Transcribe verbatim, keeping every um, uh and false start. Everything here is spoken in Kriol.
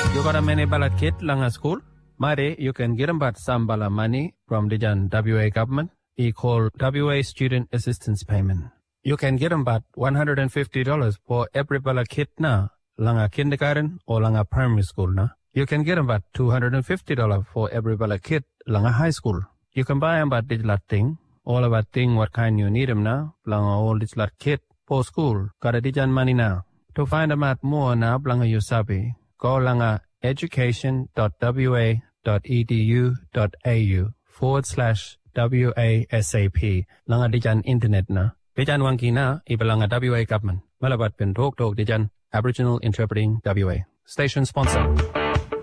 You got a many ballot kit langa school? Mari, you can get about some bala money from the W A government. He called W A Student Assistance Payment. You can get about one hundred fifty dollars for every bala kit na, langa kindergarten or langa primary school na. You can get about two hundred fifty dollars for every bala kit langa high school. You can buy about this lot thing, all about thing what kind you need them na, langa all this lot kit for school. Got dijan money now. To find out more na, langa you sabi, go langa education.wa.edu.au forward slash WASAP. Langa dijan internet na. Dijan wanki na, ibalanga W A government. Malabat pen talk talk dijan Aboriginal Interpreting W A. Station sponsor.